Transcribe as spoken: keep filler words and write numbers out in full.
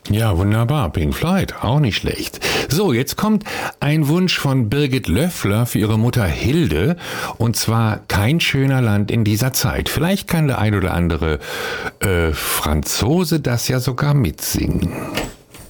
Ja, wunderbar. Pink Floyd, auch nicht schlecht. So, jetzt kommt ein Wunsch von Birgit Löffler für ihre Mutter Hilde. Und zwar Kein schöner Land in dieser Zeit. Vielleicht kann der ein oder andere äh, Franzose das ja sogar mitsingen.